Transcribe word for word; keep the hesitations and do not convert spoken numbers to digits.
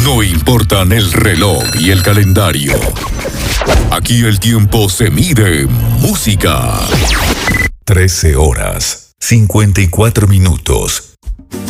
No importan el reloj y el calendario. Aquí el tiempo se mide en música. trece horas, cincuenta y cuatro minutos.